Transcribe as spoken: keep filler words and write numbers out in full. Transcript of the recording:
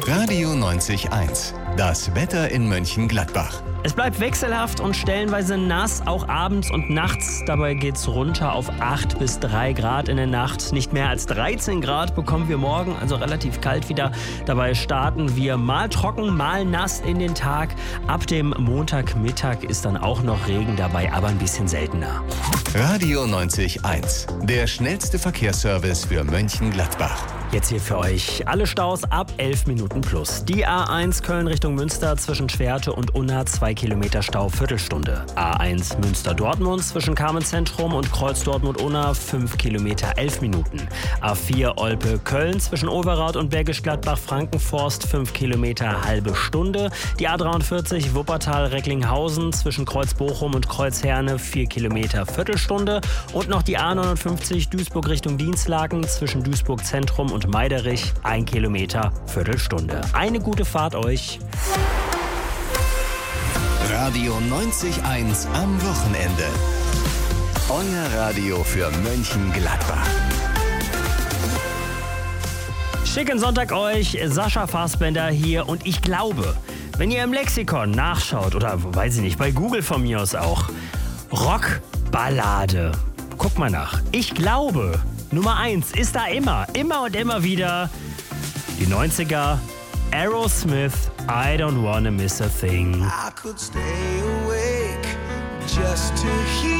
Radio neunzig eins. Das Wetter in Mönchengladbach. Es bleibt wechselhaft und stellenweise nass, auch abends und nachts. Dabei geht's runter auf acht bis drei Grad in der Nacht. Nicht mehr als dreizehn Grad bekommen wir morgen, also relativ kalt wieder. Dabei starten wir mal trocken, mal nass in den Tag. Ab dem Montagmittag ist dann auch noch Regen dabei, aber ein bisschen seltener. Radio neunzig eins. Der schnellste Verkehrsservice für Mönchengladbach. Jetzt hier für euch alle Staus ab elf Minuten plus. Die A eins Köln Richtung Münster zwischen Schwerte und Unna zwei Kilometer Stau, Viertelstunde. A eins Münster-Dortmund zwischen Carmen-Zentrum und Kreuz Dortmund-Unna fünf Kilometer, elf Minuten. A vier Olpe-Köln zwischen Overath und Bergisch Gladbach-Frankenforst fünf Kilometer, halbe Stunde. Die A dreiundvierzig Wuppertal-Recklinghausen zwischen Kreuz Bochum und Kreuz Herne vier Kilometer, Viertelstunde. Und noch die A neunundfünfzig Duisburg Richtung Dienstlaken zwischen Duisburg-Zentrum und Meiderich ein Kilometer, Viertelstunde. Eine gute Fahrt euch. Radio neunzig eins am Wochenende. Euer Radio für Mönchengladbach. Schicken Sonntag euch, Sascha Fassbender hier und ich glaube, wenn ihr im Lexikon nachschaut oder weiß ich nicht, bei Google von mir aus auch, Rockballade, guck mal nach. Ich glaube, Nummer eins ist da immer, immer und immer wieder die neunziger, Aerosmith, I don't wanna miss a thing. I could stay awake just to hear